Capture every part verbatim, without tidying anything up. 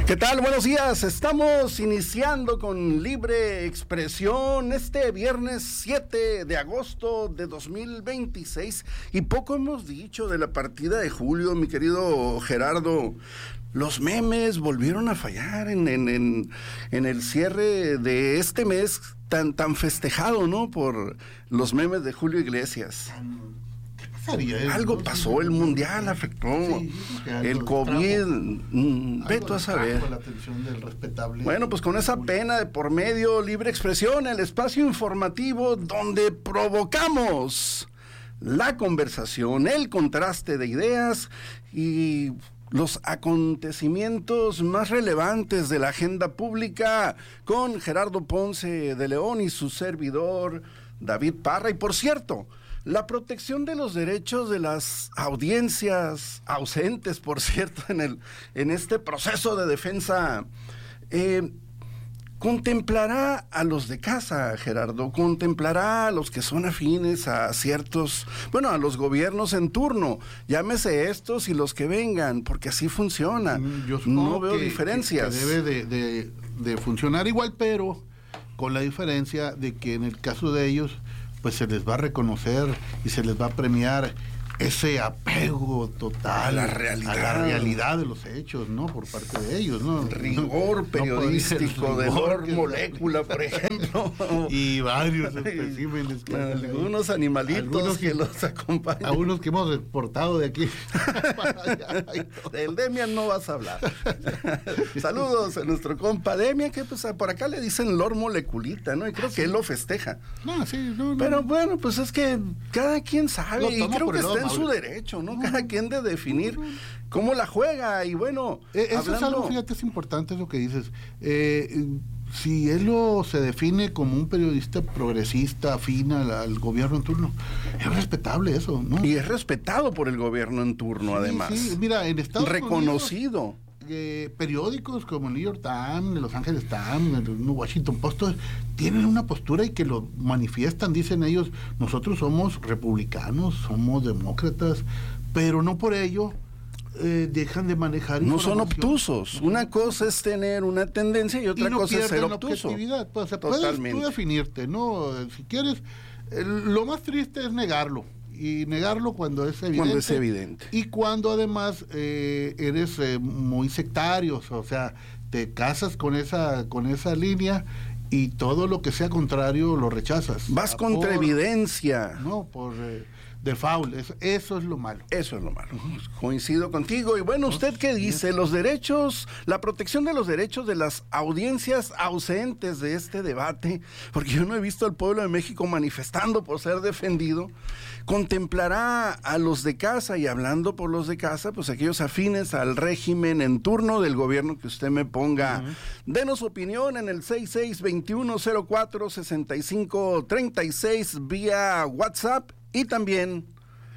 ¿Qué tal? Buenos días. Estamos iniciando con Libre Expresión este viernes siete de agosto de dos mil veintiséis y poco hemos dicho de la partida de Julio, mi querido Gerardo. Los memes volvieron a fallar en, en, en, en el cierre de este mes tan, tan festejado, ¿no? Por los memes de Julio Iglesias. Algo pasó, el mundial afectó, sí, el COVID, mmm, ve tú a saber. La atención del respetable. Bueno, pues con esa pena de por medio, Libre Expresión, el espacio informativo donde provocamos la conversación, el contraste de ideas y los acontecimientos más relevantes de la agenda pública con Gerardo Ponce de León y su servidor David Parra. Y por cierto, la protección de los derechos de las audiencias ausentes, por cierto, en el en este proceso de defensa, eh, contemplará a los de casa, Gerardo, contemplará a los que son afines a ciertos, bueno, a los gobiernos en turno, llámese estos y los que vengan, porque así funciona. Yo no veo que, diferencias. Que, que debe de, de, de funcionar igual, pero con la diferencia de que en el caso de ellos, pues se les va a reconocer y se les va a premiar ese apego total a la realidad, a la realidad de los hechos, ¿no? Por parte de ellos, ¿no? Rigor no, periodístico no de Lord Molécula, por ejemplo. Y varios especímenes. Que algunos animalitos algunos que, que los acompañan. Algunos que hemos exportado de aquí. Del Demian no vas a hablar. Saludos a nuestro compa Demian, que pues por acá le dicen Lord Moleculita, ¿no? Y creo ah, que sí. él lo festeja. No, sí, no, no. Pero bueno, pues es que cada quien sabe y creo que está en su derecho, ¿no? no Cada quien de definir cómo la juega y bueno. Eh, eso hablando... es algo, fíjate, es importante lo que dices. Eh, si él lo se define como un periodista progresista, afín al, al gobierno en turno, es respetable eso, ¿no? Y es respetado por el gobierno en turno, sí, además. Sí, mira, en Estados reconocido. Unidos, eh, periódicos como el New York Times, el Los Angeles Times, el Washington Post, tienen una postura y que lo manifiestan, dicen ellos, nosotros somos republicanos, somos demócratas, pero no por ello eh, dejan de manejar no son obtusos. Una cosa es tener una tendencia y otra y no cosa es ser obtuso. Objetividad. Pues, o sea, puedes tú definirte, ¿no? Si quieres, eh, lo más triste es negarlo. Y negarlo cuando es evidente. Cuando es evidente. Y cuando además eh, eres eh, muy sectario, o sea, te casas con esa, con esa línea y todo lo que sea contrario lo rechazas. Vas contra por, evidencia. No, por eh, default, eso, eso es lo malo. Eso es lo malo. Uh-huh. Coincido contigo. Y bueno, ¿usted qué dice? Los derechos, la protección de los derechos de las audiencias ausentes de este debate, porque yo no he visto al pueblo de México manifestando por ser defendido, contemplará a los de casa, y hablando por los de casa, pues aquellos afines al régimen en turno del gobierno que usted me ponga. Uh-huh. Denos opinión en el seis seis dos uno cero cuatro seis cinco tres seis vía WhatsApp y también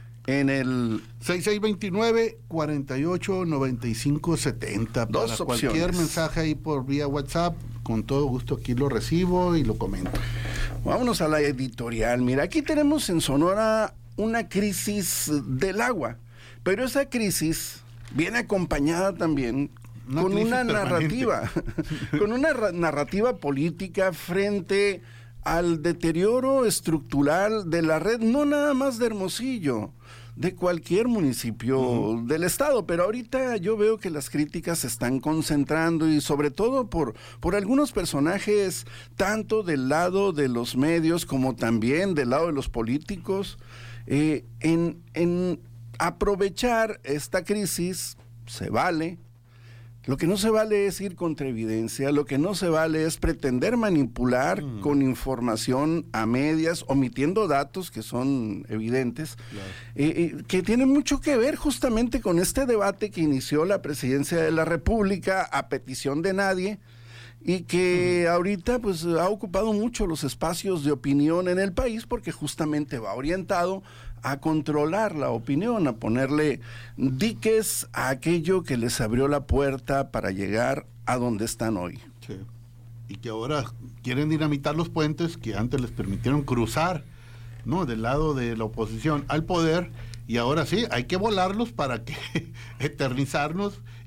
en el seis seis dos nueve, cuatro ocho nueve cinco siete cero. Dos Para opciones. Cualquier mensaje ahí por vía WhatsApp, con todo gusto aquí lo recibo y lo comento. Vámonos a la editorial. Mira, aquí tenemos en Sonora una crisis del agua, pero esa crisis viene acompañada también una con una narrativa, con una ra- narrativa política frente al deterioro estructural de la red, no nada más de Hermosillo, de cualquier municipio uh-huh. del estado, pero ahorita yo veo que las críticas se están concentrando y sobre todo por, por algunos personajes, tanto del lado de los medios como también del lado de los políticos, eh, en, en aprovechar esta crisis. Se vale. Lo que no se vale es ir contra evidencia, lo que no se vale es pretender manipular mm. con información a medias, omitiendo datos que son evidentes, claro. eh, eh, que tienen mucho que ver justamente con este debate que inició la Presidencia de la República a petición de nadie, y que uh-huh. ahorita pues ha ocupado mucho los espacios de opinión en el país, porque justamente va orientado a controlar la opinión, a ponerle diques a aquello que les abrió la puerta para llegar a donde están hoy. Sí. Y que ahora quieren dinamitar los puentes que antes les permitieron cruzar, ¿no?, del lado de la oposición al poder, y ahora sí, hay que volarlos para que eternizarnos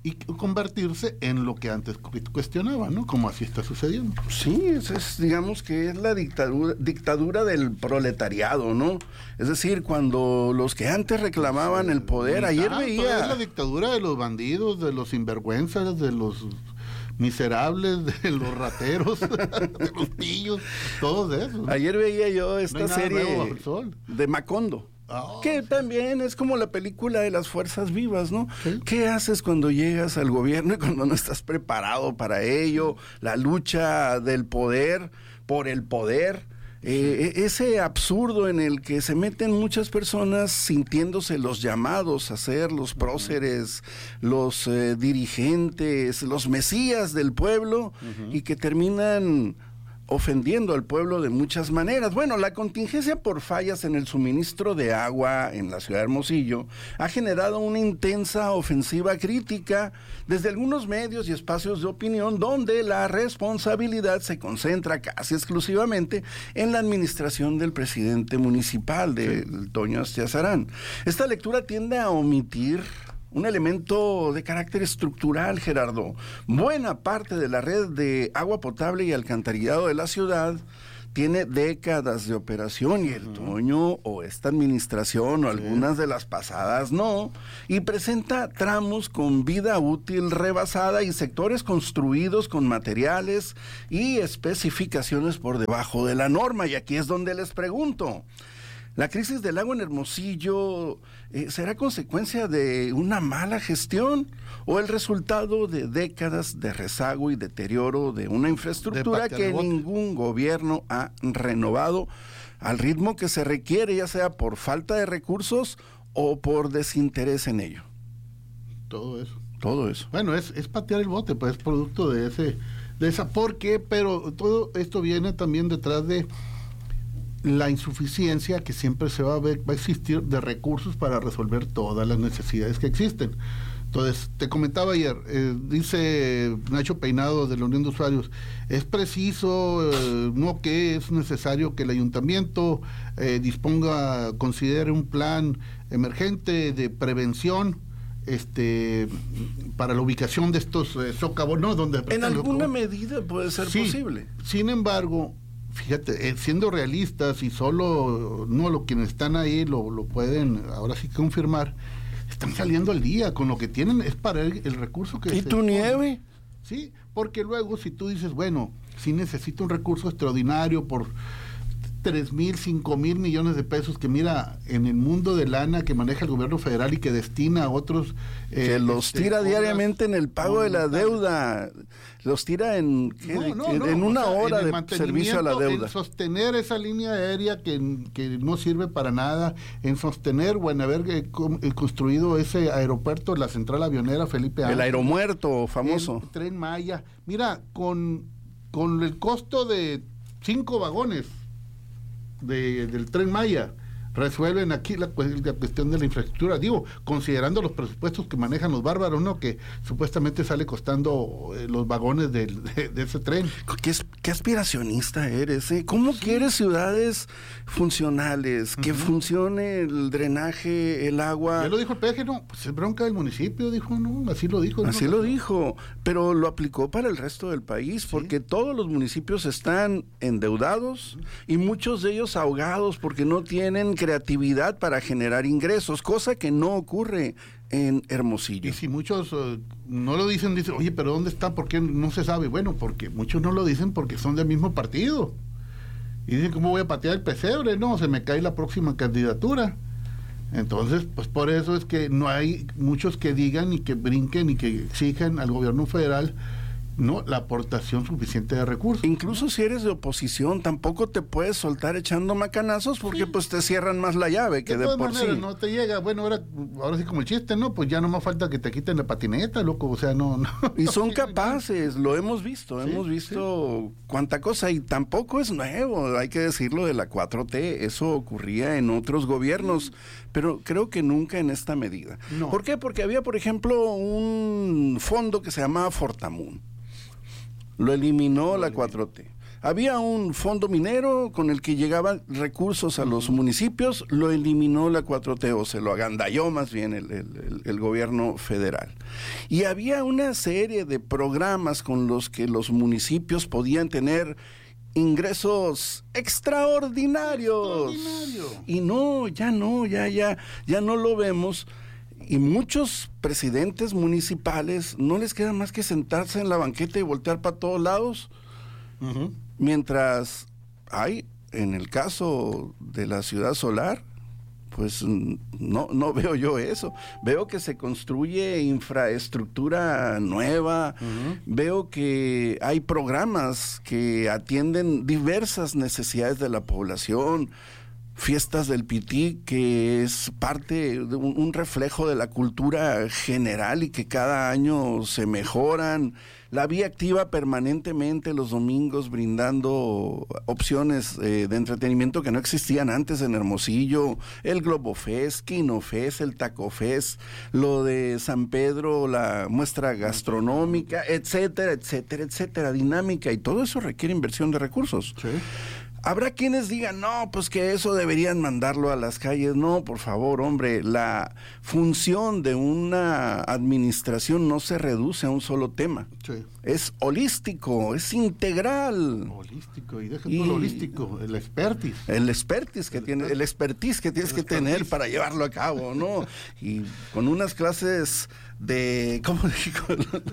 y convertirse en lo que antes cuestionaba, ¿no? Como así está sucediendo. Sí, es, es, digamos que es la dictadura, dictadura del proletariado, ¿no? Es decir, cuando los que antes reclamaban el poder, ayer tanto, veía... Es la dictadura de los bandidos, de los sinvergüenzas, de los miserables, de los rateros, de los pillos, todos esos, ¿no? Ayer veía yo esta no serie de Macondo. Oh, que sí. También es como la película de las fuerzas vivas, ¿no? ¿Sí? ¿Qué haces cuando llegas al gobierno y cuando no estás preparado para ello? La lucha del poder por el poder. Eh, ese absurdo en el que se meten muchas personas sintiéndose los llamados a ser los próceres, uh-huh. los eh, dirigentes, los mesías del pueblo, uh-huh. y que terminan ofendiendo al pueblo de muchas maneras. Bueno, la contingencia por fallas en el suministro de agua en la ciudad de Hermosillo ha generado una intensa ofensiva crítica desde algunos medios y espacios de opinión donde la responsabilidad se concentra casi exclusivamente en la administración del presidente municipal, de sí. Toño Astiazarán. Esta lectura tiende a omitir un elemento de carácter estructural, Gerardo. Buena parte de la red de agua potable y alcantarillado de la ciudad tiene décadas de operación y el uh-huh. Toño o esta administración o sí. algunas de las pasadas no, y presenta tramos con vida útil rebasada y sectores construidos con materiales y especificaciones por debajo de la norma. Y aquí es donde les pregunto, ¿la crisis del agua en Hermosillo eh, será consecuencia de una mala gestión o el resultado de décadas de rezago y deterioro de una infraestructura de que ningún gobierno ha renovado al ritmo que se requiere, ya sea por falta de recursos o por desinterés en ello? Todo eso. Todo eso. Bueno, es, es patear el bote, pues es producto de ese, de esa, ¿por qué? Pero todo esto viene también detrás de la insuficiencia que siempre se va a ver, va a existir de recursos para resolver todas las necesidades que existen. Entonces, te comentaba ayer, eh, dice Nacho Peinado de la Unión de Usuarios, es preciso, eh, no que es necesario que el ayuntamiento eh, disponga, considere un plan emergente de prevención este para la ubicación de estos eh, socavones, ¿no? Donde en alguna medida puede ser sí, posible. Sin embargo, fíjate, eh, siendo realistas y solo no lo quienes están ahí lo, lo pueden ahora sí confirmar, están saliendo al día con lo que tienen, es para el, el recurso que ¿Y tu nieve? Sí, porque luego si tú dices, bueno, si necesito un recurso extraordinario por tres mil, cinco mil millones de pesos que mira en el mundo de lana que maneja el gobierno federal y que destina a otros eh, que los este, tira diariamente en el pago de la deuda, los tira en ¿qué? No, no, no, en una o sea, hora en de servicio a la deuda, en sostener esa línea aérea que, que no sirve para nada, en sostener o en haber eh, construido ese aeropuerto, la central avionera Felipe Ángeles, el aeromuerto famoso, el Tren Maya, mira, con, con el costo de cinco vagones De, del Tren Maya, resuelven aquí la, la cuestión de la infraestructura, digo, considerando los presupuestos que manejan los bárbaros, ¿no? Que supuestamente sale costando eh, los vagones de, de, de ese tren. ¿Qué, qué aspiracionista eres? ¿eh? ¿Cómo sí. quieres ciudades funcionales, que uh-huh. funcione el drenaje, el agua? Ya lo dijo el P G, no, pues es bronca del municipio, dijo, no, así lo dijo. Así no, lo dijo, pero lo aplicó para el resto del país, ¿sí? Porque todos los municipios están endeudados uh-huh. y muchos de ellos ahogados porque no tienen creatividad para generar ingresos, cosa que no ocurre en Hermosillo. Y si muchos uh, no lo dicen, dicen, oye, pero ¿dónde está? ¿Por qué no se sabe? Bueno, porque muchos no lo dicen porque son del mismo partido. Y dicen, ¿cómo voy a patear el pesebre? No, se me cae la próxima candidatura. Entonces, pues por eso es que no hay muchos que digan y que brinquen y que exijan al gobierno federal no la aportación suficiente de recursos. Incluso si eres de oposición, tampoco te puedes soltar echando macanazos porque sí. pues te cierran más la llave que de, de por maneras, sí. No te llega, bueno, ahora, ahora sí como el chiste, ¿no? Pues ya no más falta que te quiten la patineta, loco, o sea, no... no y son no, capaces, lo hemos visto, sí, hemos visto sí. cuánta cosa, y tampoco es nuevo, hay que decirlo de la cuatro T, eso ocurría en otros gobiernos, sí. pero creo que nunca en esta medida. No. ¿Por qué? Porque había, por ejemplo, un fondo que se llamaba Fortamun. Lo eliminó la cuatro T. Había un fondo minero con el que llegaban recursos a los municipios, lo eliminó la cuatro T, o se lo agandalló más bien el, el, el gobierno federal. Y había una serie de programas con los que los municipios podían tener ingresos extraordinarios. Extraordinario. Y no, ya no, ya, ya, ya no lo vemos. Y muchos presidentes municipales no les queda más que sentarse en la banqueta y voltear para todos lados. Uh-huh. Mientras hay, en el caso de la Ciudad Solar, pues no, no veo yo eso. Veo que se construye infraestructura nueva, uh-huh. Veo que hay programas que atienden diversas necesidades de la población. Fiestas del Pití, que es parte de un, un reflejo de la cultura general y que cada año se mejoran. La vía activa permanentemente los domingos brindando opciones eh, de entretenimiento que no existían antes en Hermosillo. El Globo Fest, Kino Fest, el Taco Fest, lo de San Pedro, la muestra gastronómica, etcétera, etcétera, etcétera, dinámica, y todo eso requiere inversión de recursos. Sí. Habrá quienes digan, no, pues que eso deberían mandarlo a las calles. No, por favor, hombre, la función de una administración no se reduce a un solo tema. Sí. Es holístico, es integral. Holístico, y deja todo lo holístico, el expertise. El expertise que el tiene, expertise. el expertise que tienes el que expertise. tener para llevarlo a cabo, ¿no? Y con unas clases de, ¿cómo dijo?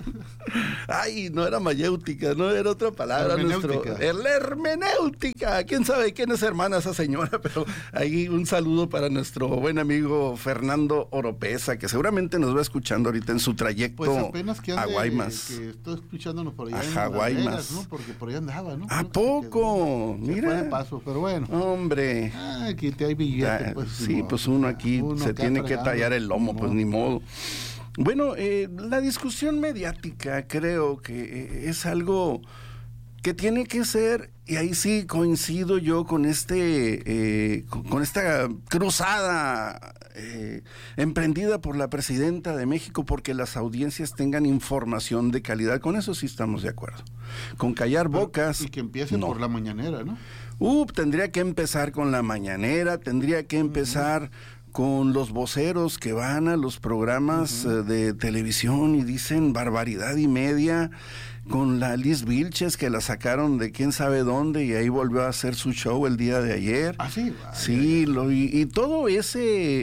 Ay, no era mayéutica, no era otra palabra. Nuestro, el hermenéutica. Quién sabe quién es hermana esa señora, pero ahí un saludo para nuestro buen amigo Fernando Oropesa, que seguramente nos va escuchando ahorita en su trayecto pues apenas que ande, a Guaymas. Que estoy escuchándonos por allá a en Guaymas, ¿no? Porque por allá andaba, ¿no? ¿A poco? Se Mira. fue de paso, pero bueno. Hombre. Ah, aquí te hay billete, pues. Sí, pues uno aquí uno se tiene fregando, que tallar el lomo, pues ni modo. Bueno, eh, la discusión mediática creo que eh, es algo que tiene que ser, y ahí sí coincido yo con este, eh, con, con esta cruzada eh, emprendida por la presidenta de México, porque las audiencias tengan información de calidad. Con eso sí estamos de acuerdo. Con callar bocas. Y que empiecen no. por la mañanera, ¿no? Uh, tendría que empezar con la mañanera, tendría que empezar uh-huh. con los voceros que van a los programas uh-huh. de televisión y dicen barbaridad y media, con la Liz Vilches, que la sacaron de quién sabe dónde y ahí volvió a hacer su show el día de ayer. ¿Ah, sí? Sí, lo, y, y todo ese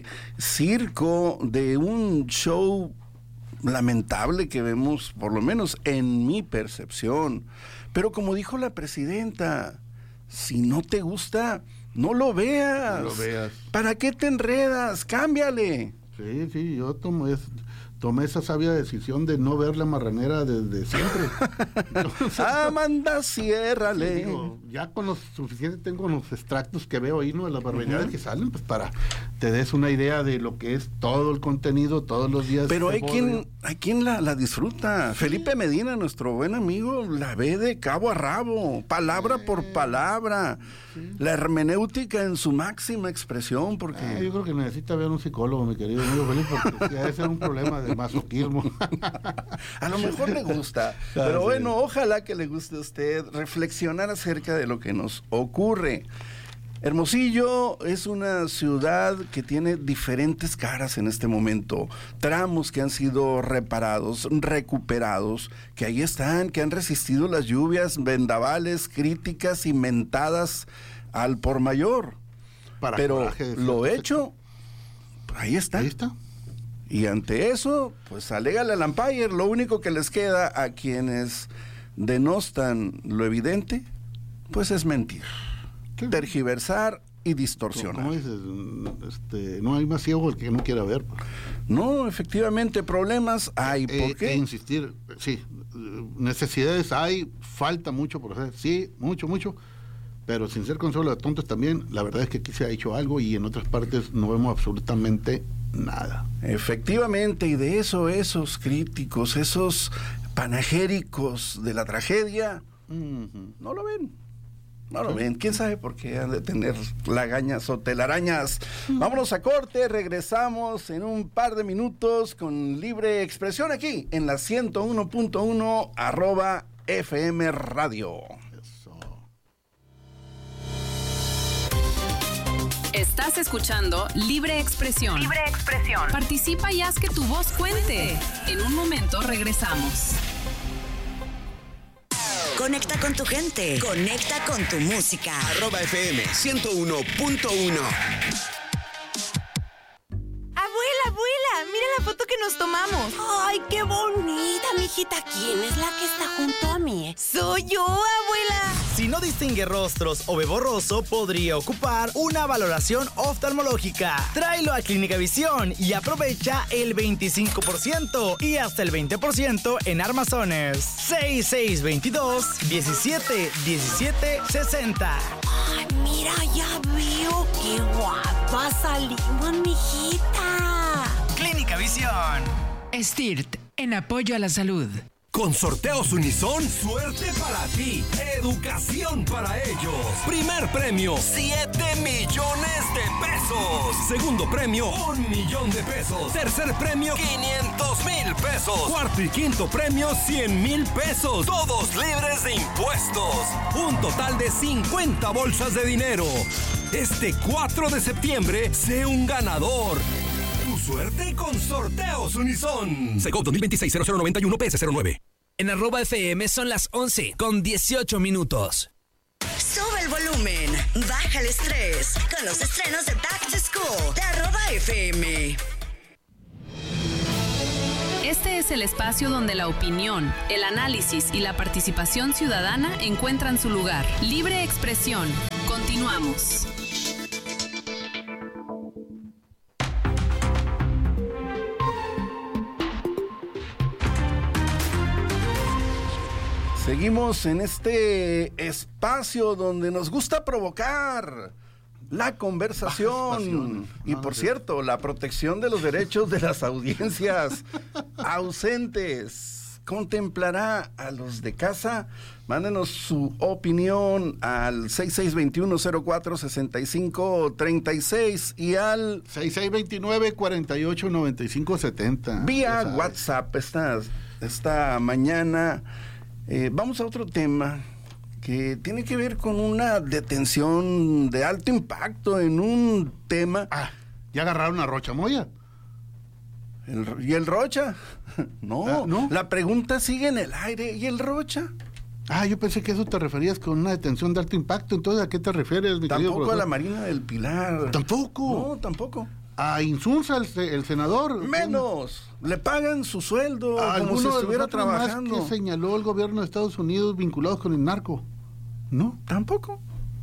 circo de un show lamentable que vemos, por lo menos en mi percepción. Pero como dijo la presidenta, si no te gusta, no lo veas. No lo veas. ¿Para qué te enredas? Cámbiale. Sí, sí, yo tomo es, tomé esa sabia decisión de no ver la marranera desde siempre. Entonces, Amanda, ciérrale. Sí, digo, ya con los suficientes tengo los extractos que veo ahí, ¿no? De las barbaridades uh-huh. que salen, pues para te des una idea de lo que es todo el contenido todos los días. Pero hay quien, hay quien la, la disfruta. Sí. Felipe Medina, nuestro buen amigo, la ve de cabo a rabo, palabra sí. por palabra. Sí. La hermenéutica en su máxima expresión, porque... Ah, yo creo que necesita ver un psicólogo, mi querido amigo Felipe, porque debe ser un problema de masoquismo. A lo mejor le gusta, pero bueno, ojalá que le guste a usted reflexionar acerca de lo que nos ocurre. Hermosillo es una ciudad que tiene diferentes caras en este momento, tramos que han sido reparados, recuperados, que ahí están, que han resistido las lluvias, vendavales, críticas y mentadas al por mayor. Para Pero lo hecho, ahí está. Ahí está. Y ante eso, pues alégale al Empire. Lo único que les queda a quienes denostan lo evidente, pues es mentir. ¿Qué? Tergiversar y distorsionar. ¿Cómo dices? Este, no hay más ciego el que no quiera ver. No, efectivamente, problemas hay. ¿Por eh, qué? Eh, insistir, sí, necesidades hay, falta mucho por hacer, sí, mucho, mucho, pero sin ser consuelo de tontos también, la verdad es que aquí se ha hecho algo y en otras partes no vemos absolutamente nada. Efectivamente, y de eso, esos críticos, esos panegéricos de la tragedia, uh-huh. no lo ven. No lo ven, quién sabe por qué han de tener lagañas o telarañas. Vámonos a corte, regresamos en un par de minutos con libre expresión aquí en la ciento uno punto uno arroba F M Radio. Eso. Estás escuchando Libre Expresión. Libre Expresión. Participa y haz que tu voz cuente. En un momento regresamos. Conecta con tu gente. Conecta con tu música. Arroba F M ciento uno punto uno. Abuela, abuela, mira la foto que nos tomamos. Ay, qué bonita, mijita. ¿Quién es la que está junto a mí? Soy yo, abuela. Si no distingue rostros o ve borroso, podría ocupar una valoración oftalmológica. Tráelo a Clínica Visión y aprovecha el veinticinco por ciento y hasta el veinte por ciento en armazones. seis seis veintidós, diecisiete, diecisiete, sesenta. Ay, mira, ya veo. Qué guapa salimos, mijita. Clínica Visión. STIRT, en apoyo a la salud. Con Sorteos Unison, suerte para ti, educación para ellos. Primer premio, siete millones de pesos. Segundo premio, un millón de pesos. Tercer premio, quinientos mil pesos. Cuarto y quinto premio, cien mil pesos. Todos libres de impuestos. Un total de cincuenta bolsas de dinero. Este cuatro de septiembre, sé un ganador. Tu suerte con Sorteos Unison. Secop dos mil veintiséis cero cero noventa y uno P S cero nueve. En arroba F M son las once con dieciocho minutos. Sube el volumen, baja el estrés con los estrenos de Back to School de arroba F M. Este es el espacio donde la opinión, el análisis y la participación ciudadana encuentran su lugar. Libre Expresión. Continuamos. Seguimos en este espacio donde nos gusta provocar la conversación. Y por cierto, la protección de los derechos de las audiencias ausentes. ¿Contemplará a los de casa? Mándenos su opinión al seis seis dos uno cero cuatro seis cinco tres seis y al seis seis dos nueve cuatro ocho nueve cinco siete cero. Vía WhatsApp esta, esta mañana. Eh, vamos a otro tema que tiene que ver con una detención de alto impacto en un tema. Ah, ¿ya agarraron a Rocha Moya? El, ¿Y el Rocha? No, ah, no, la pregunta sigue en el aire. ¿Y el Rocha? Ah, yo pensé que eso te referías con una detención de alto impacto. Entonces, ¿a qué te refieres, mi querido Tampoco profesor? a la Marina del Pilar. ¿Tampoco? No, tampoco. A Insunza, el, el senador. Menos. Le pagan su sueldo como si estuviera trabajando. Más que señaló el gobierno de Estados Unidos vinculados con el narco. ¿No? Tampoco.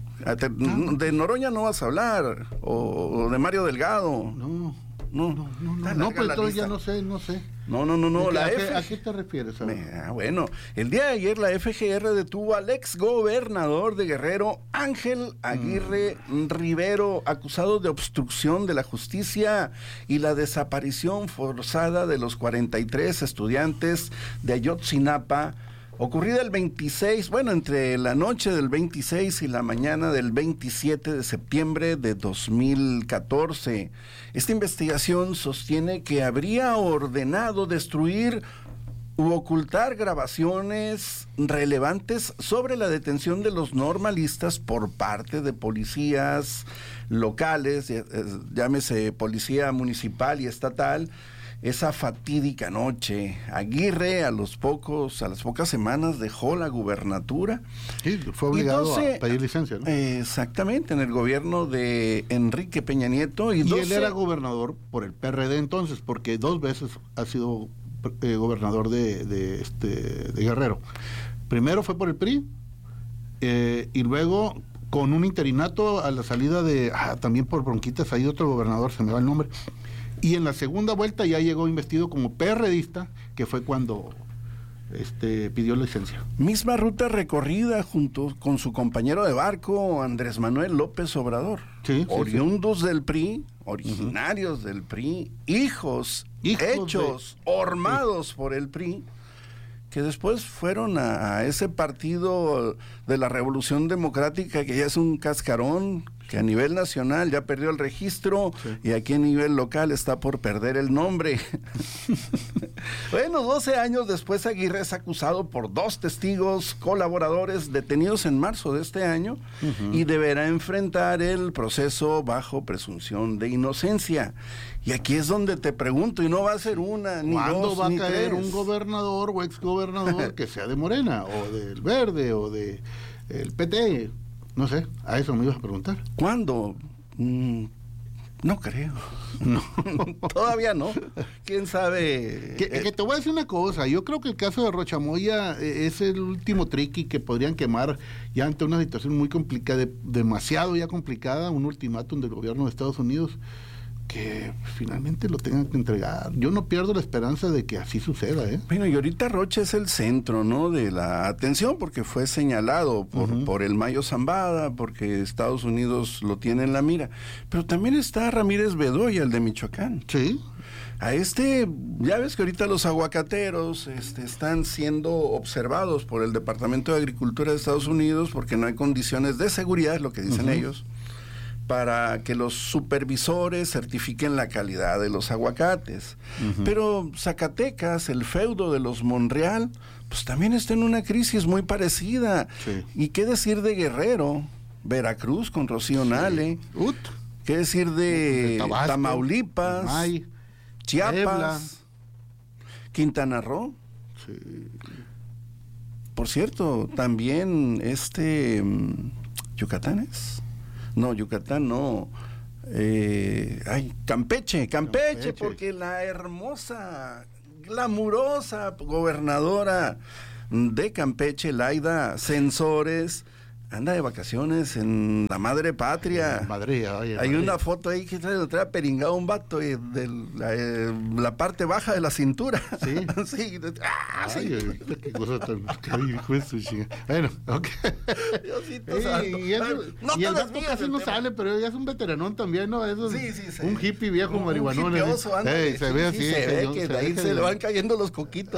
De Noroña no vas a hablar. O, o de Mario Delgado. No. No, no, no, no, no pues entonces ya no sé, no sé. No, no, no, no. La ¿A, F... qué, ¿A qué te refieres? A Me, ah, bueno, el día de ayer la F G R detuvo al ex gobernador de Guerrero, Ángel Aguirre mm. Rivero, acusado de obstrucción de la justicia y la desaparición forzada de los cuarenta y tres estudiantes de Ayotzinapa, ocurrida el veintiséis, bueno, entre la noche del veintiséis y la mañana del veintisiete de septiembre de dos mil catorce. Esta investigación sostiene que habría ordenado destruir u ocultar grabaciones relevantes sobre la detención de los normalistas por parte de policías locales, llámese policía municipal y estatal. Esa fatídica noche, Aguirre a los pocos, a las pocas semanas dejó la gubernatura. Sí, fue obligado Entonces, a pedir licencia, ¿no? Exactamente, en el gobierno de Enrique Peña Nieto. Y, y doce... él era gobernador por el P R D entonces, porque dos veces ha sido eh, gobernador de, de, este, de Guerrero. Primero fue por el P R I, eh, y luego con un interinato a la salida de, ah, también por bronquitas, hay otro gobernador, se me va el nombre. Y en la segunda vuelta ya llegó investido como PRDista, que fue cuando este, pidió licencia. Misma ruta recorrida junto con su compañero de barco, Andrés Manuel López Obrador. Sí, sí, oriundos sí. del P R I, originarios uh-huh. del P R I, hijos, hijos hechos, de... hormados sí. por el P R I, que después fueron a, a ese partido de la Revolución Democrática, que ya es un cascarón, que a nivel nacional ya perdió el registro, sí. Y aquí a nivel local está por perder el nombre. Bueno, doce años después, Aguirre es acusado por dos testigos colaboradores detenidos en marzo de este año, uh-huh. Y deberá enfrentar el proceso bajo presunción de inocencia. Y aquí es donde te pregunto, y no va a ser una, ni ¿Cuándo dos, va ni a caer tres? Un gobernador o exgobernador que sea de Morena, o del Verde, o de el P T? No sé, a eso me ibas a preguntar. ¿Cuándo? Mm, no creo. No, todavía no. ¿Quién sabe? Que, que te voy a decir una cosa. Yo creo que el caso de Rocha Moya es el último triqui que podrían quemar ya ante una situación muy complicada, de, demasiado ya complicada, un ultimátum del gobierno de Estados Unidos, que finalmente lo tengan que entregar. Yo no pierdo la esperanza de que así suceda, ¿eh? Bueno, y ahorita Rocha es el centro, ¿no?, de la atención, porque fue señalado por, uh-huh. por el Mayo Zambada, porque Estados Unidos lo tiene en la mira. Pero también está Ramírez Bedoya, el de Michoacán. Sí. A este, ya ves que ahorita los aguacateros este, están siendo observados por el Departamento de Agricultura de Estados Unidos porque no hay condiciones de seguridad, es lo que dicen uh-huh. ellos, para que los supervisores certifiquen la calidad de los aguacates. Uh-huh. Pero Zacatecas, el feudo de los Monreal, pues también está en una crisis muy parecida. Sí. ¿Y qué decir de Guerrero? Veracruz con Rocío sí. Nale. Ut. ¿Qué decir de, de Tabasco, Tamaulipas? May, Chiapas. Puebla. Quintana Roo. Sí. Por cierto, también este Yucatán es... No, Yucatán no. Eh, ay, Campeche, Campeche, Campeche, porque la hermosa, glamurosa gobernadora de Campeche, Laida Sensores, anda de vacaciones en la madre patria. En Madrid, oye, Hay Madrid. Una foto ahí que trae, trae peringado un vato eh, de la, eh, la parte baja de la cintura. Sí. Sí. Ah, Ay, sí. Ay, qué cosa tan... Hijo de su chica. Bueno, ok. Diosito Ey, santo. y, eso, No y el te vato desvíes casi del no tema. sale, pero ya es un veteranón también, ¿no? Eso es Sí, sí, sí. un hippie viejo Un- marihuanón. Un ¿eh? hippioso, ándale. Ey, se Sí, ve sí, así. se ve señor, que de ahí deja se de- le van cayendo los coquitos.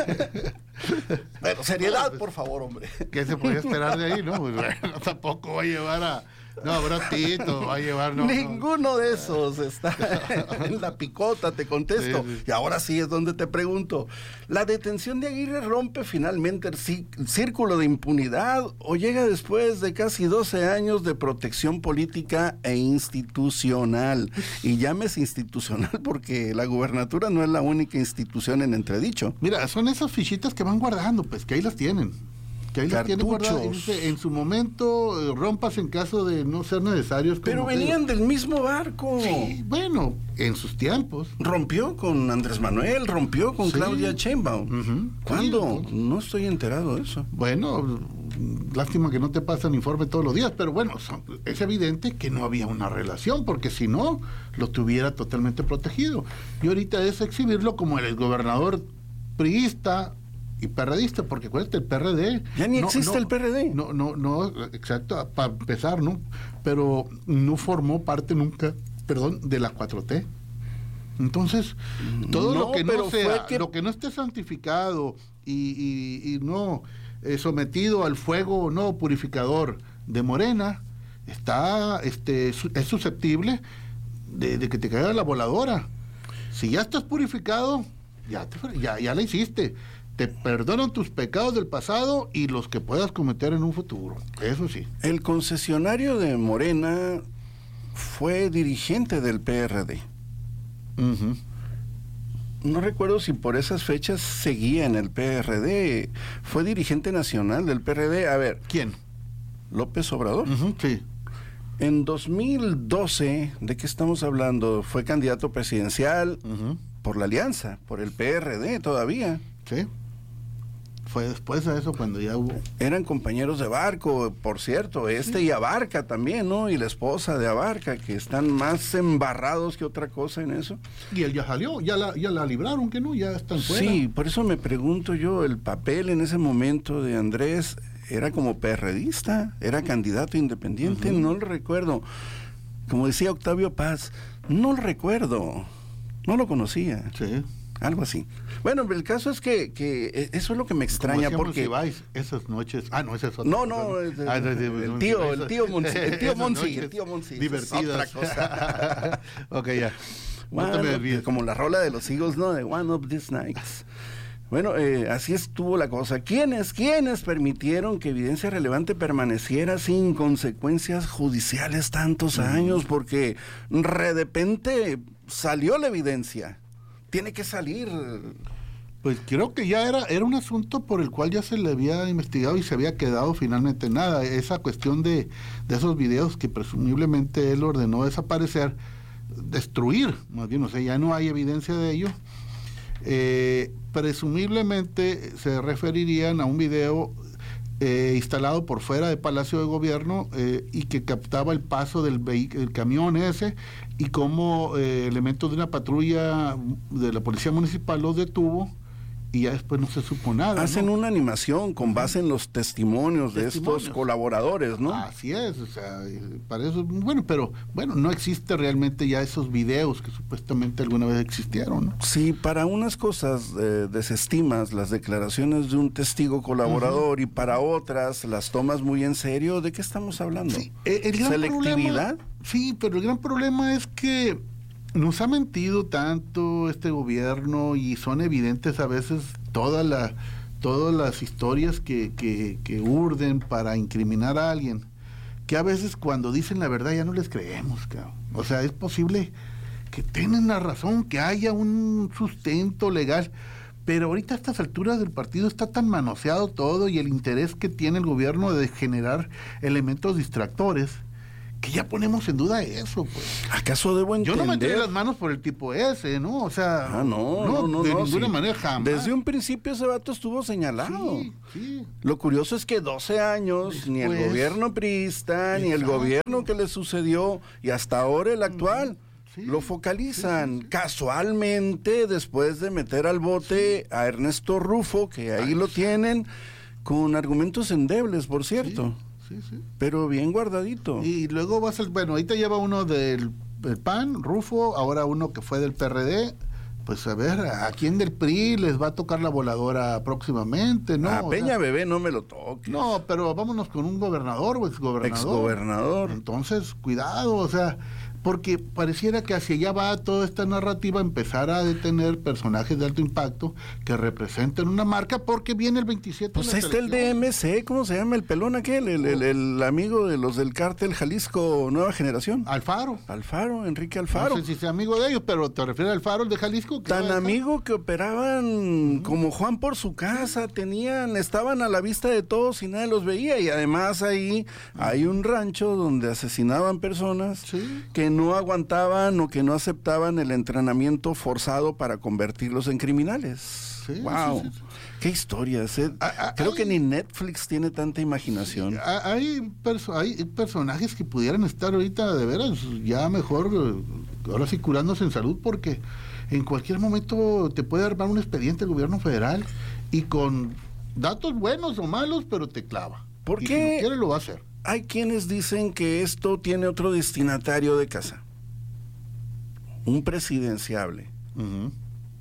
Bueno, seriedad, por favor, hombre. ¿Qué se podía esperar de ahí, no? Pues, bueno, tampoco va a llevar a... No, Brotito, va a llevar... No, Ninguno no. de esos está en la picota, te contesto. Sí, sí. Y ahora sí es donde te pregunto. ¿La detención de Aguirre rompe finalmente el cí- círculo de impunidad o llega después de casi doce años de protección política e institucional? Y llámese institucional porque la gubernatura no es la única institución en entredicho. Mira, son esas fichitas que van guardando, pues, que ahí las tienen. Que ahí las tienen guardadas. Y dice, en su momento, eh, rompas en caso de no ser necesarios. Pero venían del mismo barco. Sí, bueno, en sus tiempos. Rompió con Andrés Manuel, rompió con Sí. Claudia Sheinbaum. Uh-huh. ¿Cuándo? Sí, no estoy enterado de eso. Bueno, lástima que no te pasan informe todos los días, pero bueno, son- es evidente que no había una relación, porque si no, lo tuviera totalmente protegido. Y ahorita es exhibirlo como el exgobernador priista y perredista, porque acuérdate, el P R D... Ya ni existe el P R D. No, no, no, exacto, para empezar, ¿no? Pero no formó parte nunca, perdón, de la cuatro T. Entonces, todo No, lo que pero no fue sea, que- lo que no esté santificado y, y- y no eh, sometido al fuego no purificador de Morena, está, este, su- es susceptible de, de que te caiga la voladora. Si ya estás purificado, ya, te, ya, ya la hiciste. Te perdonan tus pecados del pasado y los que puedas cometer en un futuro. Eso sí. El concesionario de Morena fue dirigente del P R D. Uh-huh. No recuerdo si por esas fechas seguía en el P R D. Fue dirigente nacional del P R D. A ver. ¿Quién? López Obrador. Uh-huh, sí. En dos mil doce, ¿de qué estamos hablando? Fue candidato presidencial uh-huh. por la Alianza, por el P R D todavía. Sí. Fue después de eso cuando ya hubo... Eran compañeros de barco, por cierto, este sí. Y Abarca también, ¿no? Y la esposa de Abarca, que están más embarrados que otra cosa en eso. Y él ya salió, ya la, ya la libraron, que no, ya están fuera. Sí, por eso me pregunto yo, el papel en ese momento de Andrés era como perredista, era candidato independiente, uh-huh. No lo recuerdo. Como decía Octavio Paz, no lo recuerdo, no lo conocía. Sí. Algo así. Bueno, el caso es que, que eso es lo que me extraña porque Ibáñez, esas noches, ah no, esa es otra no, no, es, ah, el, el tío, el tío Monsi, el tío Monsi, el tío Monsi, divertidas. Es otra cosa. Ok, ya. One no of, como la rola de los Eagles, ¿no? De One of These Nights. Bueno, eh, así estuvo la cosa. ¿Quiénes, quiénes permitieron que evidencia relevante permaneciera sin consecuencias judiciales tantos años? Porque de repente salió la evidencia. Tiene que salir. Pues creo que ya era era un asunto por el cual ya se le había investigado y se había quedado finalmente nada. Esa cuestión de, de esos videos que presumiblemente él ordenó desaparecer, destruir, más bien, o sea, ya no hay evidencia de ello. Eh, presumiblemente se referirían a un video eh, instalado por fuera del Palacio de Gobierno eh, y que captaba el paso del, del camión ese y cómo eh, elementos de una patrulla de la Policía Municipal los detuvo y ya después no se supo nada. Hacen ¿no? una animación con base en los testimonios, testimonios de estos colaboradores, ¿no? Así es, o sea, para eso, bueno, pero bueno, no existe realmente ya esos videos que supuestamente alguna vez existieron, ¿no? Sí, para unas cosas eh, desestimas las declaraciones de un testigo colaborador uh-huh. y para otras las tomas muy en serio. ¿De qué estamos hablando? Sí, el, el gran ¿Selectividad? Problema, sí, pero el gran problema es que nos ha mentido tanto este gobierno y son evidentes a veces toda la, todas las historias que, que, que urden para incriminar a alguien, que a veces cuando dicen la verdad ya no les creemos, cabrón. O sea, es posible que tengan la razón, que haya un sustento legal, pero ahorita a estas alturas del partido está tan manoseado todo y el interés que tiene el gobierno de generar elementos distractores, que ya ponemos en duda eso, pues. ¿Acaso debo entender? Yo no meteré las manos por el tipo ese, ¿no? O sea, ah, no, no, no, de no, ninguna sí. manera jamás. Desde un principio ese vato estuvo señalado. Sí, sí. Lo curioso es que doce años, después, ni el gobierno priista, exacto, ni el gobierno que le sucedió, y hasta ahora el actual, sí, lo focalizan. Sí, sí, sí. Casualmente, después de meter al bote sí. a Ernesto Rufo, que ahí Ay, lo tienen, con argumentos endebles, por cierto. Sí. Sí, sí. Pero bien guardadito. Y luego vas al, bueno, ahí te lleva uno del, del P A N, Rufo, ahora uno que fue del P R D, pues a ver, ¿a quién del P R I les va a tocar la voladora próximamente? ¿No? A Peña sea, Bebé no me lo toque. No, pero vámonos con un gobernador o exgobernador. Exgobernador. Entonces, cuidado, o sea, porque pareciera que hacia allá va toda esta narrativa, empezar a detener personajes de alto impacto que representen una marca, porque viene el veintisiete. Pues ahí está el D M C, ¿cómo se llama? El pelón aquel, el, el, el amigo de los del cártel Jalisco Nueva Generación. Alfaro. Alfaro, Enrique Alfaro. No sé si sea amigo de ellos, pero te refieres a Alfaro, el de Jalisco. Tan amigo que operaban uh-huh. como Juan por su casa, tenían, estaban a la vista de todos y nadie los veía, y además ahí uh-huh. hay un rancho donde asesinaban personas ¿sí? que no aguantaban o que no aceptaban el entrenamiento forzado para convertirlos en criminales. Sí, wow, sí, sí, sí. Qué historias. ¿eh? Ah, Creo hay, que ni Netflix tiene tanta imaginación. Sí, hay, perso- hay personajes que pudieran estar ahorita de veras ya mejor, ahora sí curándose en salud, porque en cualquier momento te puede armar un expediente el gobierno federal y con datos buenos o malos, pero te clava. ¿Por y qué? Si lo quiere, lo va a hacer. Hay quienes dicen que esto tiene otro destinatario de casa. Un presidenciable. Uh-huh.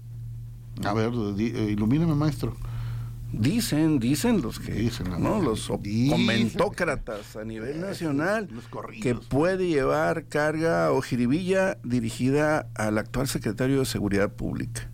A ver, di, eh, ilumíname, maestro. Dicen, dicen los que, dicen, ¿no? Los dicen, comentócratas a nivel nacional, que puede llevar carga o jiribilla dirigida al actual secretario de Seguridad Pública.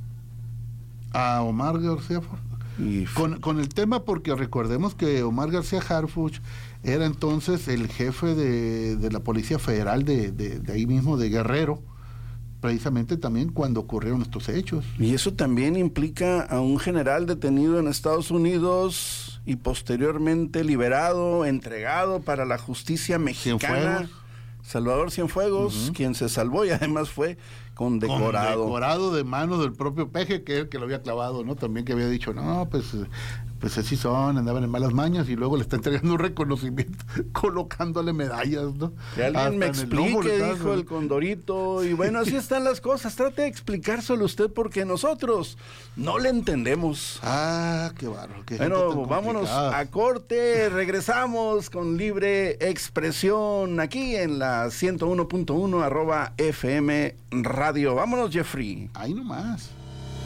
A Omar García y con, con el tema, porque recordemos que Omar García Harfuch era entonces el jefe de, de la Policía Federal de, de, de ahí mismo, de Guerrero, precisamente también cuando ocurrieron estos hechos. Y eso también implica a un general detenido en Estados Unidos y posteriormente liberado, entregado para la justicia mexicana. Cienfuegos. Salvador Cienfuegos, uh-huh. quien se salvó y además fue condecorado. Condecorado de manos del propio Peje, que él que lo había clavado, ¿no? También que había dicho, no, pues... pues así son, andaban en malas mañas y luego le está entregando un reconocimiento colocándole medallas, ¿no? Que alguien Hasta me explique, el dijo el Condorito, y bueno, así están las cosas, trate de explicárselo usted porque nosotros no le entendemos. Ah, qué bárbaro. Qué bueno, vámonos a corte, regresamos con Libre Expresión aquí en la ciento uno punto uno arroba F M Radio. Vámonos, Jeffrey. Ahí nomás.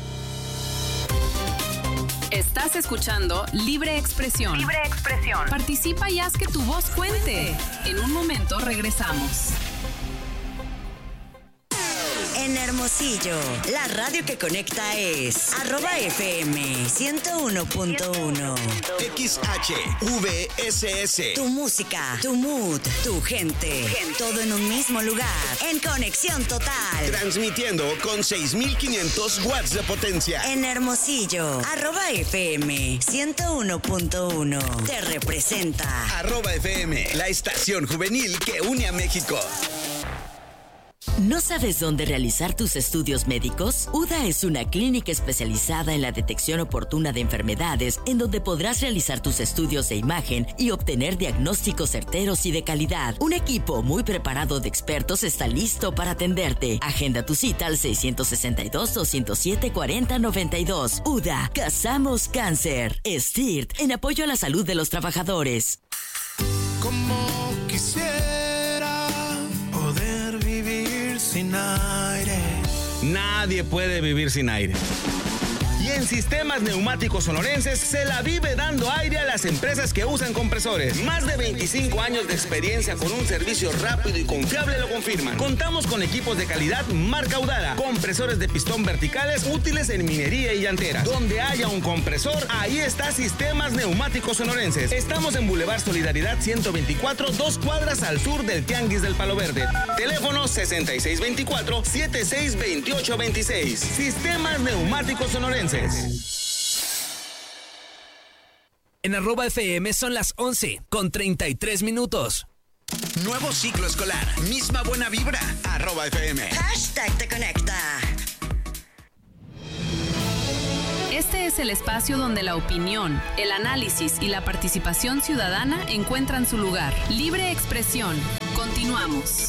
Estás escuchando Libre Expresión. Libre Expresión. Participa y haz que tu voz cuente. En un momento regresamos. En Hermosillo, la radio que conecta es arroba F M ciento uno punto uno. X H V S S. Tu música, tu mood, tu gente. Todo en un mismo lugar. En conexión total. Transmitiendo con seis mil quinientos watts de potencia. En Hermosillo, arroba F M ciento uno punto uno. Te representa. Arroba F M, la estación juvenil que une a México. ¿No sabes dónde realizar tus estudios médicos? U D A es una clínica especializada en la detección oportuna de enfermedades, en donde podrás realizar tus estudios de imagen y obtener diagnósticos certeros y de calidad. Un equipo muy preparado de expertos está listo para atenderte. Agenda tu cita al seis seis dos, dos cero siete, cuatro cero nueve dos. U D A, Cazamos Cáncer. S T I R T, en apoyo a la salud de los trabajadores. Como quisiera poder vivir sin aire. Nadie puede vivir sin aire. Y en Sistemas Neumáticos Sonorenses se la vive dando aire a las empresas que usan compresores. Más de veinticinco años de experiencia con un servicio rápido y confiable lo confirman. Contamos con equipos de calidad marca Udara, compresores de pistón verticales útiles en minería y llanteras. Donde haya un compresor, ahí está Sistemas Neumáticos Sonorenses. Estamos en Boulevard Solidaridad ciento veinticuatro, dos cuadras al sur del Tianguis del Palo Verde. Teléfono sesenta y seis veinticuatro, setenta y seis veintiocho veintiséis. Sistemas Neumáticos Sonorenses. En arroba F M son las once con treinta y tres minutos. Nuevo ciclo escolar, misma buena vibra, arroba F M. Hashtag te conecta. Este es el espacio donde la opinión, el análisis y la participación ciudadana encuentran su lugar. Libre Expresión. Continuamos.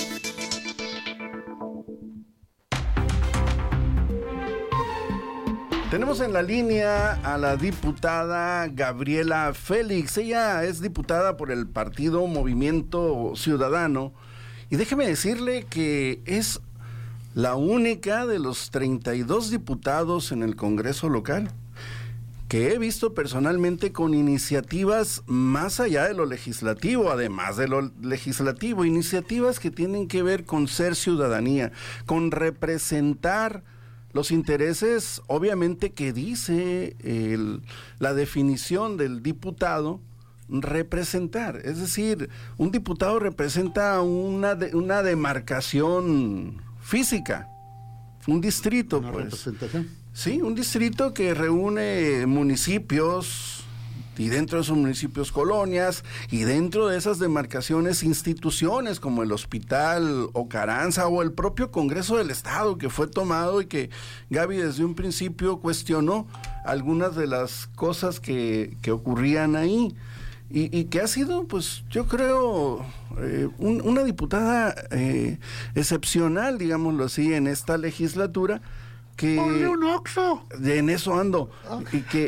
Tenemos en la línea a la diputada Gabriela Félix. Ella es diputada por el partido Movimiento Ciudadano. Y déjeme decirle que es la única de los treinta y dos diputados en el Congreso local que he visto personalmente con iniciativas más allá de lo legislativo, además de lo legislativo, iniciativas que tienen que ver con ser ciudadanía, con representar los intereses, obviamente, que dice el, la definición del diputado, representar. Es decir, un diputado representa una, de, una demarcación física, un distrito, una pues. representación. Sí, un distrito que reúne municipios, y dentro de esos municipios colonias, y dentro de esas demarcaciones instituciones como el Hospital Ocaranza o el propio Congreso del Estado, que fue tomado y que Gaby desde un principio cuestionó algunas de las cosas que, que ocurrían ahí, y, y que ha sido, pues yo creo, eh, un, una diputada eh, excepcional, digámoslo así, en esta legislatura. Que ¡ponle un Oxxo! En eso ando. Y que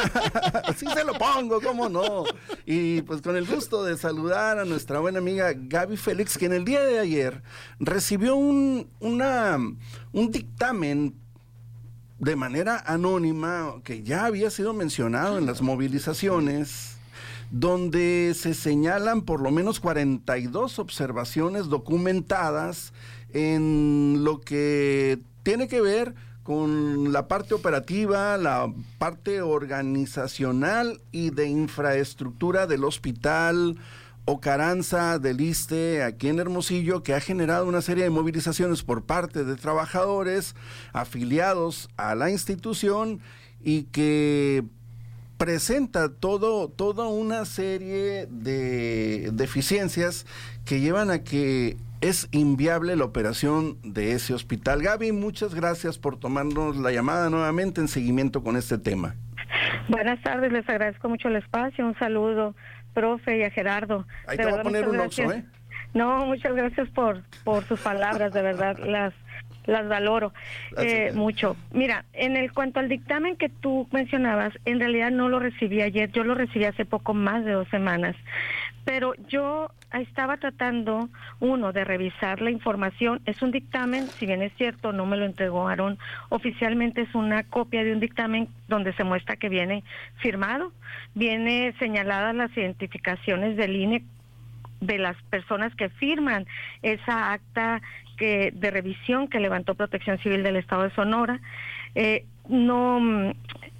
sí se lo pongo, cómo no. Y pues con el gusto de saludar a nuestra buena amiga Gaby Félix, que en el día de ayer recibió un, una, un dictamen de manera anónima que ya había sido mencionado en las movilizaciones, donde se señalan por lo menos cuarenta y dos observaciones documentadas en lo que tiene que ver con la parte operativa, la parte organizacional y de infraestructura del Hospital Ocaranza del Iste, aquí en Hermosillo, que ha generado una serie de movilizaciones por parte de trabajadores afiliados a la institución y que presenta todo, toda una serie de deficiencias que llevan a que es inviable la operación de ese hospital. Gaby, muchas gracias por tomarnos la llamada nuevamente en seguimiento con este tema. Buenas tardes, les agradezco mucho el espacio. Un saludo, profe, y a Gerardo. Ahí de te voy a poner un oxo, ¿eh? No, muchas gracias por, por sus palabras, de verdad, las las valoro eh, mucho. Mira, en el cuanto al dictamen que tú mencionabas, en realidad no lo recibí ayer, yo lo recibí hace poco más de dos semanas, pero yo estaba tratando, uno, de revisar la información. Es un dictamen, si bien es cierto, no me lo entregaron oficialmente, es una copia de un dictamen donde se muestra que viene firmado, viene señaladas las identificaciones del I N E de las personas que firman esa acta que de revisión que levantó Protección Civil del Estado de Sonora. Eh, no...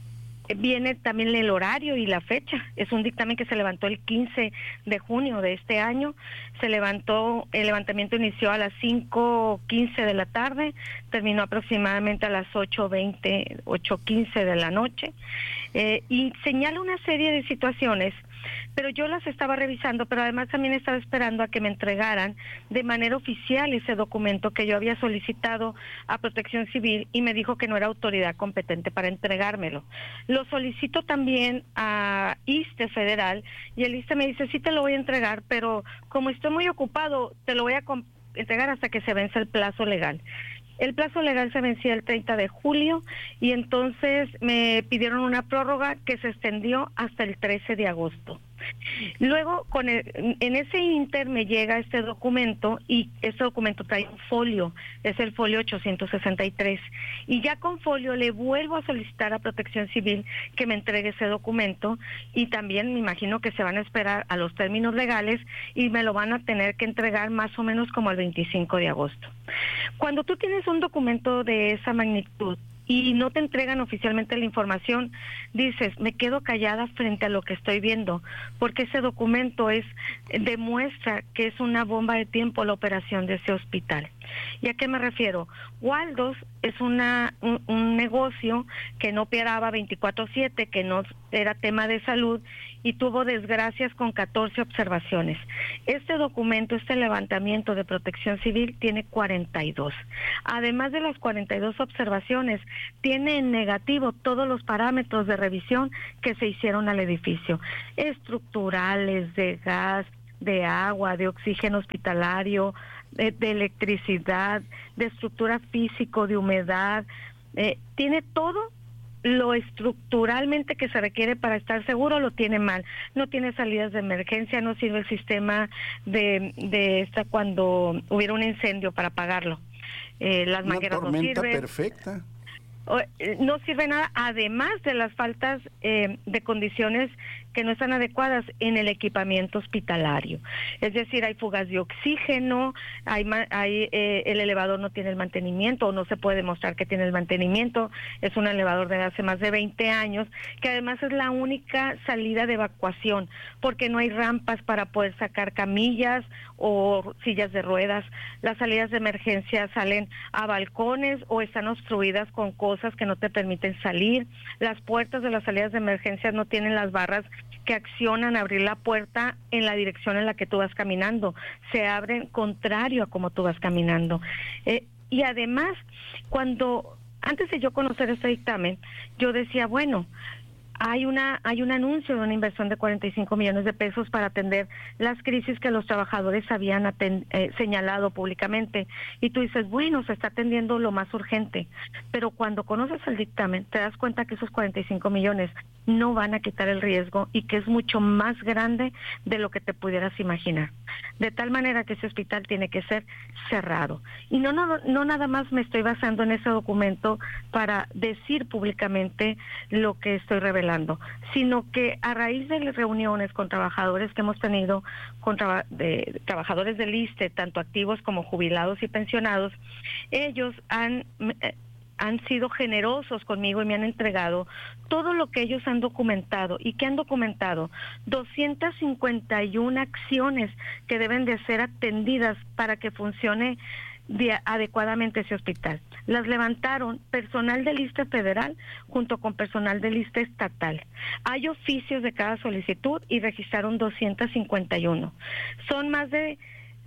Viene también el horario y la fecha. Es un dictamen que se levantó el quince de junio de este año. Se levantó, el levantamiento inició a las cinco quince de la tarde, terminó aproximadamente a las ocho veinte, ocho quince de la noche. Eh, y señala una serie de situaciones, pero yo las estaba revisando, pero además también estaba esperando a que me entregaran de manera oficial ese documento que yo había solicitado a Protección Civil y me dijo que no era autoridad competente para entregármelo. Lo solicito también a I S S S T E Federal y el I S S S T E me dice, sí te lo voy a entregar, pero como estoy muy ocupado, te lo voy a entregar hasta que se vence el plazo legal. El plazo legal se vencía el treinta de julio y entonces me pidieron una prórroga que se extendió hasta el trece de agosto. Luego, con el, en ese inter me llega este documento y este documento trae un folio, es el folio ochocientos sesenta y tres. Y ya con folio le vuelvo a solicitar a Protección Civil que me entregue ese documento y también me imagino que se van a esperar a los términos legales y me lo van a tener que entregar más o menos como el veinticinco de agosto. Cuando tú tienes un documento de esa magnitud y no te entregan oficialmente la información, dices, me quedo callada frente a lo que estoy viendo, porque ese documento es demuestra que es una bomba de tiempo la operación de ese hospital. ¿Y a qué me refiero? Waldos es una un, un negocio que no operaba veinticuatro siete, que no era tema de salud y tuvo desgracias con catorce observaciones. Este documento, este levantamiento de Protección Civil tiene cuarenta y dos. Además de las cuarenta y dos observaciones, tiene en negativo todos los parámetros de revisión que se hicieron al edificio, estructurales, de gas, de agua, de oxígeno hospitalario, de, de electricidad, de estructura físico, de humedad, eh, tiene todo lo estructuralmente que se requiere para estar seguro, lo tiene mal. No tiene salidas de emergencia, no sirve el sistema de, de esta cuando hubiera un incendio para apagarlo. Eh, las Una mangueras no tormenta sirven. perfecta. No sirve nada, además de las faltas eh, de condiciones que no están adecuadas en el equipamiento hospitalario. Es decir, hay fugas de oxígeno, hay, hay eh, el elevador no tiene el mantenimiento o no se puede demostrar que tiene el mantenimiento. Es un elevador de hace más de veinte años, que además es la única salida de evacuación, porque no hay rampas para poder sacar camillas o sillas de ruedas. Las salidas de emergencia salen a balcones o están obstruidas con cosas que no te permiten salir. Las puertas de las salidas de emergencia no tienen las barras que accionan a abrir la puerta en la dirección en la que tú vas caminando. Se abren contrario a como tú vas caminando. Eh, y además, cuando antes de yo conocer este dictamen, yo decía, bueno, hay una hay un anuncio de una inversión de cuarenta y cinco millones de pesos para atender las crisis que los trabajadores habían atend, eh, señalado públicamente. Y tú dices, bueno, se está atendiendo lo más urgente. Pero cuando conoces el dictamen, te das cuenta que esos cuarenta y cinco millones no van a quitar el riesgo y que es mucho más grande de lo que te pudieras imaginar. De tal manera que ese hospital tiene que ser cerrado. Y no, no, no nada más me estoy basando en ese documento para decir públicamente lo que estoy revelando, sino que a raíz de las reuniones con trabajadores que hemos tenido, con traba, de, trabajadores del I S S S T E, tanto activos como jubilados y pensionados, ellos han... Eh, han sido generosos conmigo y me han entregado todo lo que ellos han documentado. ¿Y qué han documentado? doscientas cincuenta y una acciones que deben de ser atendidas para que funcione de, adecuadamente ese hospital. Las levantaron personal del I S S S T E Federal junto con personal del I S S S T E estatal. Hay oficios de cada solicitud y registraron doscientas cincuenta y uno. Son más de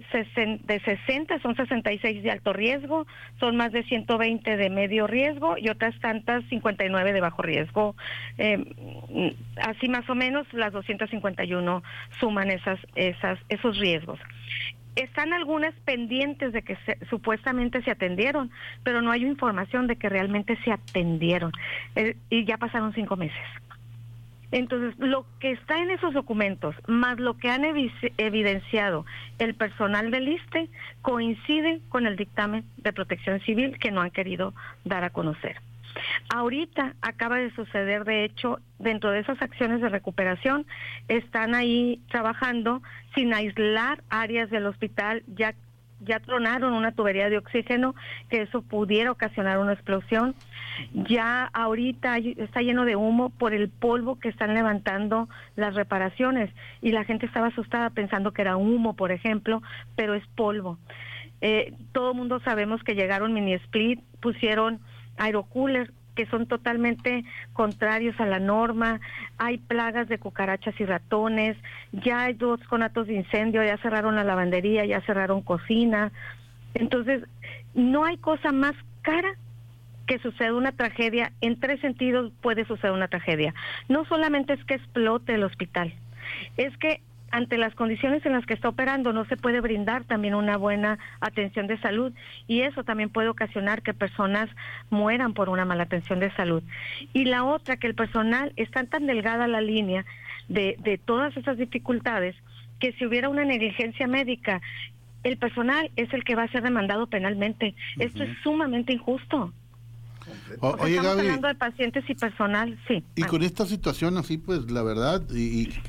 de sesenta, son sesenta y seis de alto riesgo, son más de ciento veinte de medio riesgo y otras tantas cincuenta y nueve de bajo riesgo. Eh, así más o menos las doscientas cincuenta y uno suman esas, esas, esos riesgos. Están algunas pendientes de que se, supuestamente se atendieron, pero no hay información de que realmente se atendieron. Eh, y ya pasaron cinco meses. Entonces, lo que está en esos documentos, más lo que han evi- evidenciado el personal del I S S S T E, coincide con el dictamen de Protección Civil que no han querido dar a conocer. Ahorita acaba de suceder, de hecho, dentro de esas acciones de recuperación, están ahí trabajando sin aislar áreas del hospital, ya ya tronaron una tubería de oxígeno, que eso pudiera ocasionar una explosión. Ya ahorita está lleno de humo por el polvo que están levantando las reparaciones, y la gente estaba asustada pensando que era humo, por ejemplo, pero es polvo. Eh, todo el mundo sabemos que llegaron mini split, pusieron aerocooler, que son totalmente contrarios a la norma. Hay plagas de cucarachas y ratones, ya hay dos conatos de incendio, ya cerraron la lavandería, ya cerraron cocina. Entonces, no hay cosa más cara que suceda una tragedia. En tres sentidos puede suceder una tragedia. No solamente es que explote el hospital, es que ante las condiciones en las que está operando no se puede brindar también una buena atención de salud, y eso también puede ocasionar que personas mueran por una mala atención de salud. Y la otra, que el personal está tan delgada la línea de, de todas esas dificultades, que si hubiera una negligencia médica, el personal es el que va a ser demandado penalmente. Uh-huh. Esto es sumamente injusto. O, o sea, oye, estamos Gaby, hablando de pacientes y personal, sí. Y con esta situación así, pues la verdad, y, y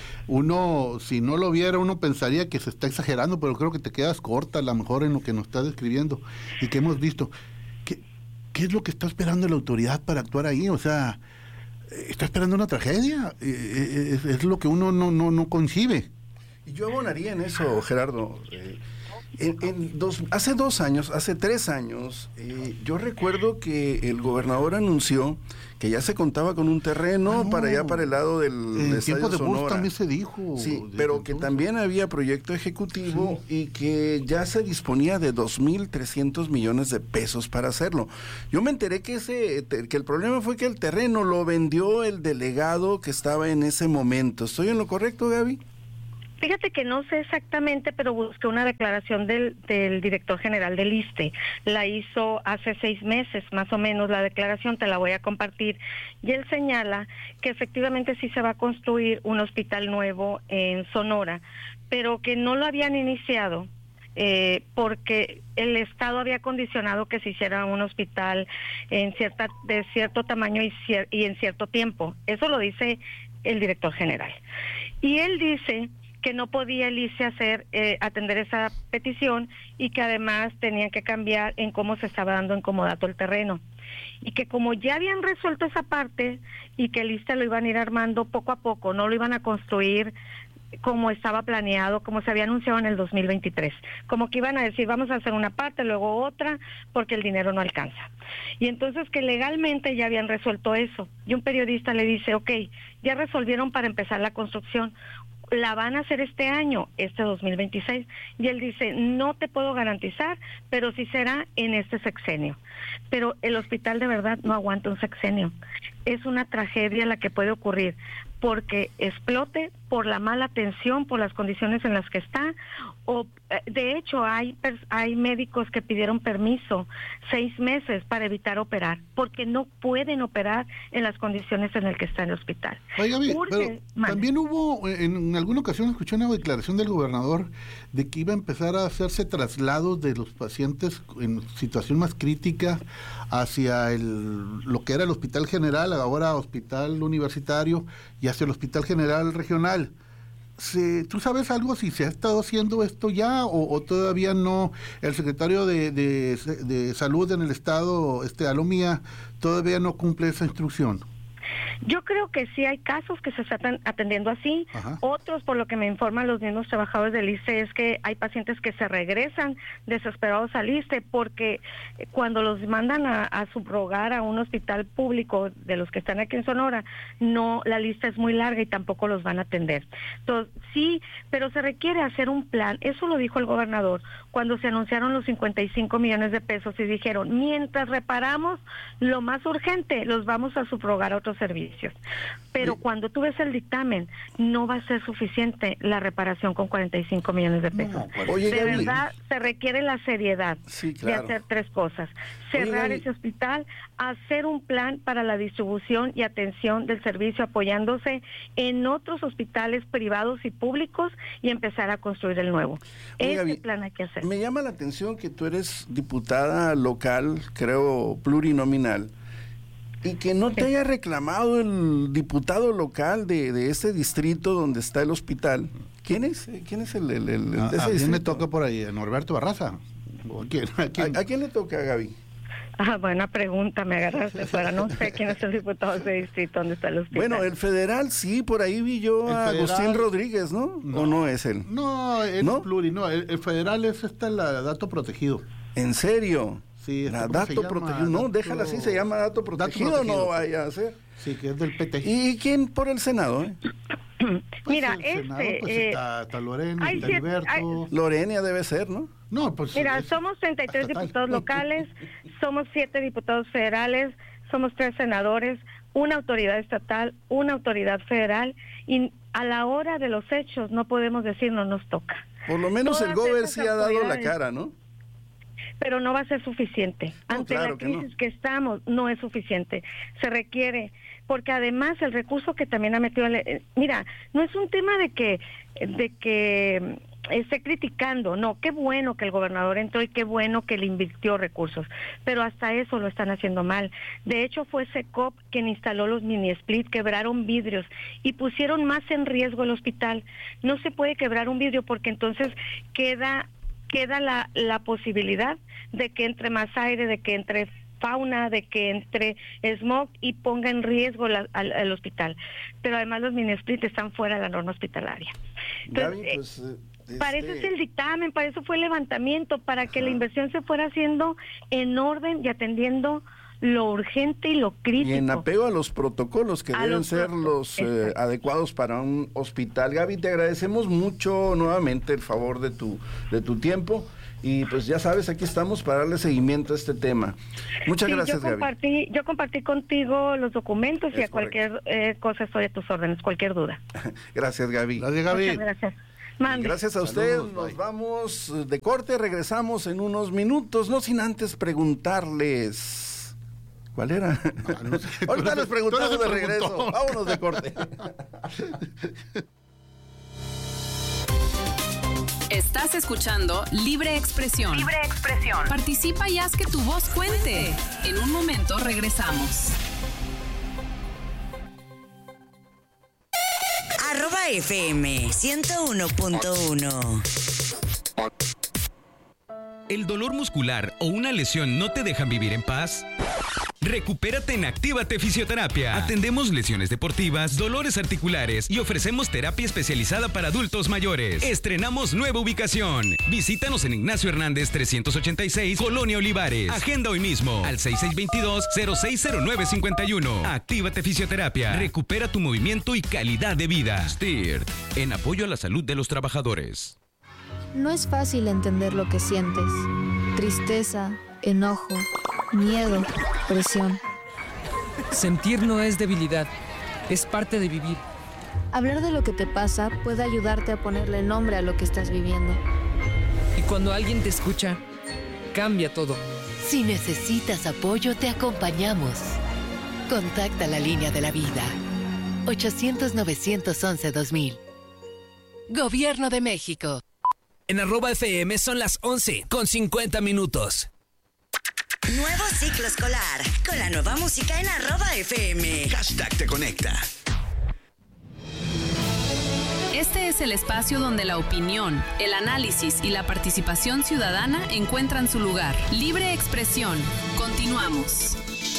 uno, si no lo viera, uno pensaría que se está exagerando, pero creo que te quedas corta a lo mejor en lo que nos estás describiendo y que hemos visto. ¿Qué, qué es lo que está esperando la autoridad para actuar ahí? O sea, ¿está esperando una tragedia? Es, es lo que uno no, no, no concibe. Y yo abonaría en eso, Gerardo. Eh, en, en dos, hace dos años, hace tres años, eh, yo recuerdo que el gobernador anunció que ya se contaba con un terreno ah, no. para allá, para el lado del en tiempo de Bush también se dijo. Sí, pero que también había proyecto ejecutivo sí. y que ya se disponía de dos mil trescientos millones de pesos para hacerlo. Yo me enteré que ese que el problema fue que el terreno lo vendió el delegado que estaba en ese momento. ¿Estoy en lo correcto, Gaby? Fíjate que no sé exactamente, pero busqué una declaración del, del director general del I S S S T E. La hizo hace seis meses, más o menos, la declaración, te la voy a compartir. Y él señala que efectivamente sí se va a construir un hospital nuevo en Sonora, pero que no lo habían iniciado eh, porque el Estado había condicionado que se hiciera un hospital en cierta de cierto tamaño y, cier, y en cierto tiempo. Eso lo dice el director general. Y él dice que no podía el I S S S hacer, eh, atender esa petición, y que además tenían que cambiar en cómo se estaba dando en comodato el terreno. Y que como ya habían resuelto esa parte, y que el I S S S T lo iban a ir armando poco a poco, no lo iban a construir como estaba planeado, como se había anunciado en el dos mil veintitrés. Como que iban a decir, vamos a hacer una parte, luego otra, porque el dinero no alcanza. Y entonces que legalmente ya habían resuelto eso. Y un periodista le dice, ok, ya resolvieron para empezar la construcción, la van a hacer este año, este dos mil veintiséis, y él dice, no te puedo garantizar, pero sí será en este sexenio. Pero el hospital de verdad no aguanta un sexenio. Es una tragedia la que puede ocurrir, porque explote por la mala atención, por las condiciones en las que está, o de hecho hay hay médicos que pidieron permiso seis meses para evitar operar, porque no pueden operar en las condiciones en las que está el hospital. Oiga, pero también hubo, en alguna ocasión escuché una declaración del gobernador de que iba a empezar a hacerse traslados de los pacientes en situación más crítica hacia el lo que era el Hospital General, ahora Hospital Universitario, y hacia el Hospital General Regional. Se, ¿Tú sabes algo si se ha estado haciendo esto ya o, o todavía no? El secretario de, de, de Salud en el estado, este Alomía, todavía no cumple esa instrucción. Yo creo que sí hay casos que se están atendiendo así. Ajá. Otros, por lo que me informan los mismos trabajadores del I S S S, es que hay pacientes que se regresan desesperados al I S S S porque cuando los mandan a, a subrogar a un hospital público de los que están aquí en Sonora, no, la lista es muy larga y tampoco los van a atender. Entonces, sí, pero se requiere hacer un plan. Eso lo dijo el gobernador cuando se anunciaron los cincuenta y cinco millones de pesos y dijeron, mientras reparamos lo más urgente, los vamos a subrogar a otros servicios. Pero sí, cuando tú ves el dictamen, no va a ser suficiente la reparación con cuarenta y cinco millones de pesos. No, pues, oye, de Gaby, verdad, se requiere la seriedad sí, claro. de hacer tres cosas. Cerrar oye, ese hospital, hacer un plan para la distribución y atención del servicio apoyándose en otros hospitales privados y públicos y empezar a construir el nuevo. Oiga, Ese plan hay que hacer. Me llama la atención que tú eres diputada local, creo plurinominal, y que no te haya reclamado el diputado local de, de ese distrito donde está el hospital. ¿Quién es? ¿Quién es el, el, el a, de ese ¿A quién le distrito? toca por ahí? ¿A Norberto Barraza? ¿A quién, a, quién? ¿A, ¿A quién le toca, Gaby? Ah, buena pregunta, me agarraste fuera. No sé quién es el diputado de distrito, dónde está el hospital. Bueno, el federal, sí, por ahí vi yo El a federal- Agustín Rodríguez, ¿no? No. ¿O no es él? No, es ¿No? pluri, no, el, el federal es esta la dato protegido. ¿En serio? Sí, La ¿cómo se dato llama? protegido, no, Dato- déjala así, se llama dato protegido, protegido. no vaya a ser. Sí, que es del P T. ¿Y quién por el Senado? Eh? Mira, el Senado, este... pues, eh, está, está Lorena, hay está cier- Alberto. hay- Lorenia debe ser, ¿no? No, pues... Mira, es- somos treinta y tres estatal. diputados locales, somos siete diputados federales, somos tres senadores, una autoridad estatal, una autoridad federal, y a la hora de los hechos no podemos decir no nos toca. Por lo menos el Todas gober esas sí ha dado la autoridades- cara, ¿no? Pero no va a ser suficiente. No, Ante claro la que no. crisis que estamos, no es suficiente. Se requiere, porque además el recurso que también ha metido... el- eh, mira, no es un tema de que, de que mm, esté criticando, no, qué bueno que el gobernador entró y qué bueno que le invirtió recursos, pero hasta eso lo están haciendo mal. De hecho, fue Secop quien instaló los mini split, quebraron vidrios y pusieron más en riesgo el hospital. No se puede quebrar un vidrio porque entonces queda... queda la, la posibilidad de que entre más aire, de que entre fauna, de que entre smog y ponga en riesgo la, al, al hospital. Pero además los mini split están fuera de la norma hospitalaria. Entonces, Gaby, pues... eh, para eso este- es el dictamen, para eso fue el levantamiento, para que la inversión se fuera haciendo en orden y atendiendo lo urgente y lo crítico. Y en apego a los protocolos que A deben los ser protocolos, los eh, exacto. adecuados para un hospital. Gaby, te agradecemos mucho nuevamente el favor de tu, de tu tiempo. Y pues ya sabes, aquí estamos para darle seguimiento a este tema. Muchas Sí, gracias, yo Gaby. compartí, yo compartí contigo los documentos y Es a cualquier eh, cosa estoy a tus órdenes, cualquier duda. Gracias, Gaby. Gracias, Gaby. Muchas gracias. Mande. Gracias a usted. Saludos, Nos bye. vamos de corte, regresamos en unos minutos, no sin antes preguntarles. ¿Cuál era? no sé. Ahorita Tú les eres- preguntamos tú de eres el regreso. preguntón. Vámonos de corte. Estás escuchando Libre Expresión. Libre expresión. Participa y haz que tu voz cuente. En un momento regresamos. Arroba F M ciento uno punto uno. ¿El dolor muscular o una lesión no te dejan vivir en paz? Recupérate en Actívate Fisioterapia. Atendemos lesiones deportivas, dolores articulares y ofrecemos terapia especializada para adultos mayores. Estrenamos nueva ubicación. Visítanos en Ignacio Hernández trescientos ochenta y seis, Colonia Olivares. Agenda hoy mismo al seis seis dos dos, cero seis cero nueve cinco uno. Actívate Fisioterapia. Recupera tu movimiento y calidad de vida. S T I R T, en apoyo a la salud de los trabajadores. No es fácil entender lo que sientes. Tristeza, enojo, miedo, presión. Sentir no es debilidad, es parte de vivir. Hablar de lo que te pasa puede ayudarte a ponerle nombre a lo que estás viviendo. Y cuando alguien te escucha, cambia todo. Si necesitas apoyo, te acompañamos. Contacta la línea de la vida. ochocientos, novecientos once, dos mil. Gobierno de México. En arroba F M son las once con cincuenta minutos. Nuevo ciclo escolar con la nueva música en arroba F M. Hashtag te conecta. Este es el espacio donde la opinión, el análisis y la participación ciudadana encuentran su lugar. Libre expresión. Continuamos.